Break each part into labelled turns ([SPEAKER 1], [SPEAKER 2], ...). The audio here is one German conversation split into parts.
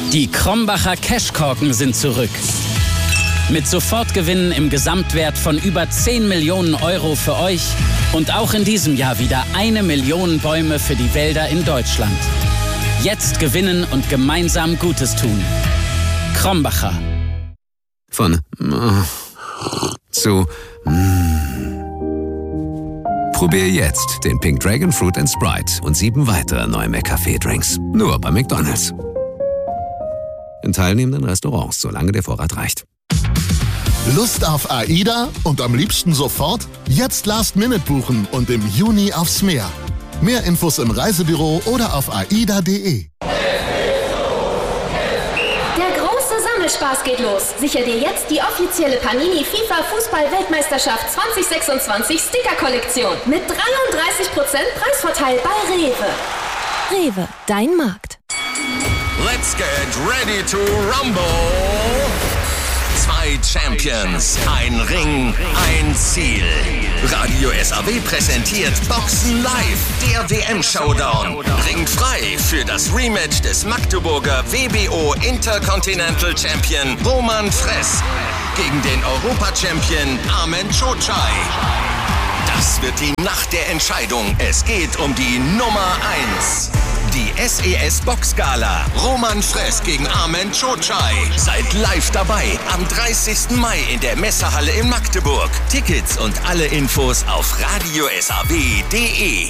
[SPEAKER 1] Die Krombacher Cashkorken sind zurück. Mit Sofortgewinnen im Gesamtwert von über 10 Millionen Euro für euch und auch in diesem Jahr wieder 1 Million Bäume für die Wälder in Deutschland. Jetzt gewinnen und gemeinsam Gutes tun. Krombacher.
[SPEAKER 2] Von zu Probier jetzt den Pink Dragon Fruit & Sprite und 7 weitere neue McCafé-Drinks. Nur bei McDonald's. In teilnehmenden Restaurants, solange der Vorrat reicht.
[SPEAKER 3] Lust auf AIDA und am liebsten sofort? Jetzt Last-Minute buchen und im Juni aufs Meer. Mehr Infos im Reisebüro oder auf aida.de.
[SPEAKER 4] Spaß geht los. Sicher dir jetzt die offizielle Panini FIFA Fußball-Weltmeisterschaft 2026 Sticker-Kollektion mit 33% Preisvorteil bei Rewe.
[SPEAKER 5] Rewe, dein Markt.
[SPEAKER 6] Let's get ready to rumble. 2 Champions, ein Ring, ein Ziel. Radio SAW präsentiert Boxen Live, der WM-Showdown. Ringt frei für das Rematch des Magdeburger WBO Intercontinental Champion Roman Fress gegen den Europa-Champion Armen Cocai. Das wird die Nacht der Entscheidung. Es geht um die Nummer 1. Die SES Boxgala. Roman Fress gegen Armen Cocai. Seid live dabei am 30. Mai in der Messehalle in Magdeburg. Tickets und alle Infos auf radiosaw.de.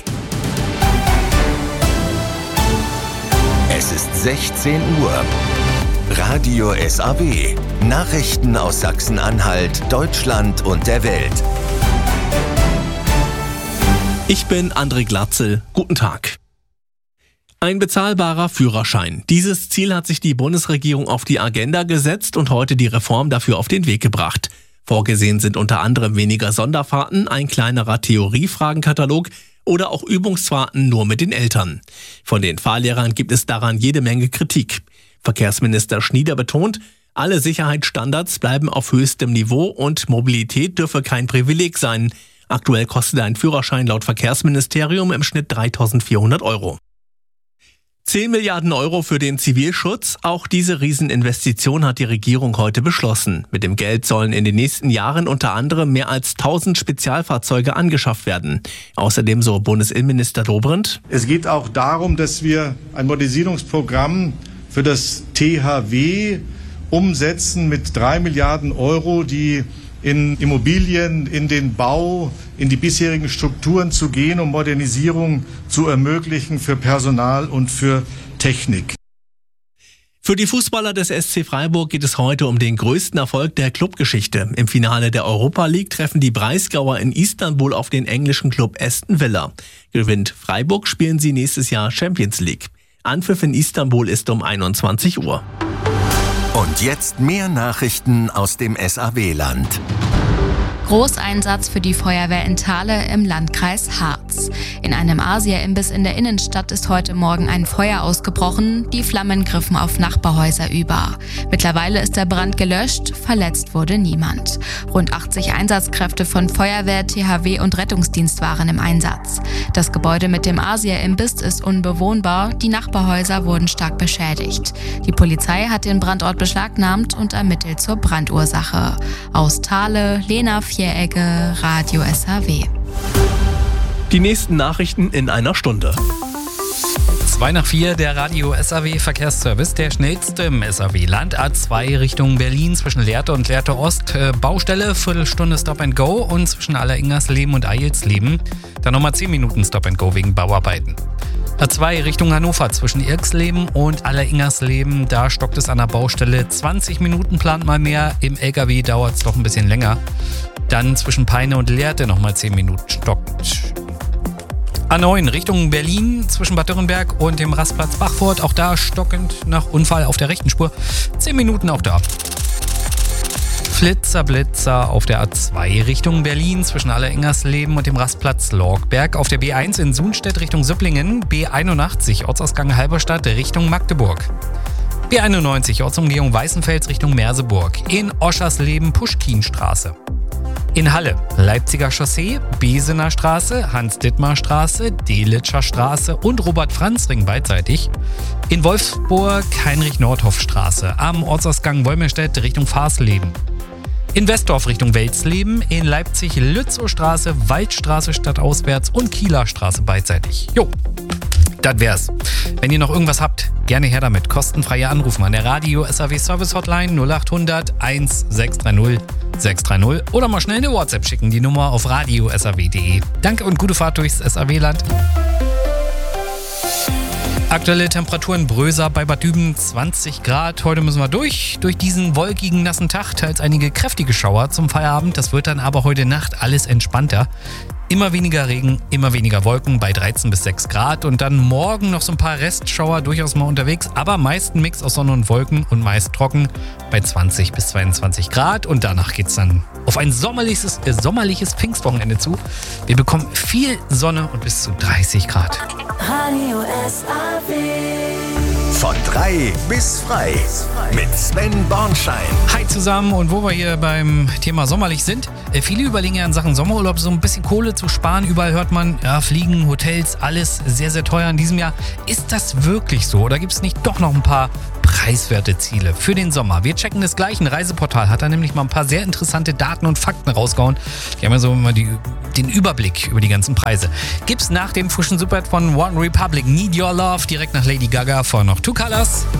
[SPEAKER 6] Es ist 16 Uhr. Radio SAW. Nachrichten aus Sachsen-Anhalt, Deutschland und der Welt.
[SPEAKER 7] Ich bin André Glatzel. Guten Tag. Ein bezahlbarer Führerschein. Dieses Ziel hat sich die Bundesregierung auf die Agenda gesetzt und heute die Reform dafür auf den Weg gebracht. Vorgesehen sind unter anderem weniger Sonderfahrten, ein kleinerer Theoriefragenkatalog oder auch Übungsfahrten nur mit den Eltern. Von den Fahrlehrern gibt es daran jede Menge Kritik. Verkehrsminister Schnieder betont, alle Sicherheitsstandards bleiben auf höchstem Niveau und Mobilität dürfe kein Privileg sein. Aktuell kostet ein Führerschein laut Verkehrsministerium im Schnitt 3.400 Euro. 10 Milliarden Euro für den Zivilschutz. Auch diese Rieseninvestition hat die Regierung heute beschlossen. Mit dem Geld sollen in den nächsten Jahren unter anderem mehr als 1000 Spezialfahrzeuge angeschafft werden. Außerdem, so Bundesinnenminister Dobrindt:
[SPEAKER 8] Es geht auch darum, dass wir ein Modernisierungsprogramm für das THW umsetzen mit 3 Milliarden Euro, die in Immobilien, in den Bau, in die bisherigen Strukturen zu gehen, um Modernisierung zu ermöglichen für Personal und für Technik.
[SPEAKER 7] Für die Fußballer des SC Freiburg geht es heute um den größten Erfolg der Clubgeschichte. Im Finale der Europa League treffen die Breisgauer in Istanbul auf den englischen Club Aston Villa. Gewinnt Freiburg, spielen sie nächstes Jahr Champions League. Anpfiff in Istanbul ist um 21 Uhr.
[SPEAKER 6] Und jetzt mehr Nachrichten aus dem SAW-Land.
[SPEAKER 9] Großeinsatz für die Feuerwehr in Thale im Landkreis Harz. In einem Asia-Imbiss in der Innenstadt ist heute Morgen ein Feuer ausgebrochen. Die Flammen griffen auf Nachbarhäuser über. Mittlerweile ist der Brand gelöscht, verletzt wurde niemand. Rund 80 Einsatzkräfte von Feuerwehr, THW und Rettungsdienst waren im Einsatz. Das Gebäude mit dem Asia-Imbiss ist unbewohnbar, die Nachbarhäuser wurden stark beschädigt. Die Polizei hat den Brandort beschlagnahmt und ermittelt zur Brandursache. Aus Thale, Lena Vieregge, Radio SAW.
[SPEAKER 7] Die nächsten Nachrichten in einer Stunde.
[SPEAKER 10] 3:02, der Radio SAW Verkehrsservice, der schnellste im SAW-Land. A2 Richtung Berlin zwischen Lehrte und Lehrte Ost. Baustelle, Viertelstunde Stop and Go und zwischen Alleringmersleben und Eilsleben. Dann nochmal 10 Minuten Stop and Go wegen Bauarbeiten. A2 Richtung Hannover zwischen Irksleben und Alleringmersleben. Da stockt es an der Baustelle. 20 Minuten plant mal mehr. Im LKW dauert es doch ein bisschen länger. Dann zwischen Peine und Lehrte nochmal 10 Minuten stockend. A9 Richtung Berlin zwischen Bad Dürrenberg und dem Rastplatz Bachfurt. Auch da stockend nach Unfall auf der rechten Spur. 10 Minuten auch da. Flitzer auf der A2 Richtung Berlin zwischen Alleringmersleben und dem Rastplatz Lorgberg. Auf der B1 in Sunstedt Richtung Süpplingen. B81 Ortsausgang Halberstadt Richtung Magdeburg. B91 Ortsumgehung Weißenfels Richtung Merseburg. In Oschersleben Puschkinstraße. In Halle, Leipziger Chaussee, Besener Straße, Hans-Dittmar-Straße, Delitscher Straße und Robert-Franz-Ring beidseitig. In Wolfsburg, Heinrich-Nordhoff-Straße, am Ortsausgang Wolmerstedt Richtung Farsleben. In Westdorf Richtung Welsleben, in Leipzig Lützowstraße, Waldstraße stadtauswärts und Kieler Straße beidseitig. Jo, das wär's. Wenn ihr noch irgendwas habt, gerne her damit. Kostenfreie Anrufen an der Radio SAW Service Hotline 0800 1630 630 oder mal schnell eine WhatsApp schicken, die Nummer auf radio.saw.de. Danke und gute Fahrt durchs SAW-Land. Aktuelle Temperaturen Bröser bei Bad Düben 20 Grad. Heute müssen wir durch diesen wolkigen, nassen Tag. Teils einige kräftige Schauer zum Feierabend. Das wird dann aber heute Nacht alles entspannter. Immer weniger Regen, immer weniger Wolken bei 13 bis 6 Grad. Und dann morgen noch so ein paar Restschauer durchaus mal unterwegs. Aber meist ein Mix aus Sonne und Wolken und meist trocken bei 20 bis 22 Grad. Und danach geht's dann auf ein sommerliches Pfingstwochenende zu. Wir bekommen viel Sonne und bis zu 30 Grad.
[SPEAKER 11] Radio SAW.
[SPEAKER 6] Von 3 bis frei mit Sven Bornschein.
[SPEAKER 10] Hi zusammen, und wo wir hier beim Thema sommerlich sind, viele überlegen ja in Sachen Sommerurlaub so ein bisschen Kohle zu sparen. Überall hört man, ja, Fliegen, Hotels, alles sehr, sehr teuer in diesem Jahr. Ist das wirklich so oder gibt es nicht doch noch ein paar preiswerte Ziele für den Sommer? Wir checken das gleich. Ein Reiseportal hat da nämlich mal ein paar sehr interessante Daten und Fakten rausgehauen. Die haben ja so immer den Überblick über die ganzen Preise. Gibt's nach dem frischen Superhit von One Republic, Need Your Love, direkt nach Lady Gaga vor noch Two Colors.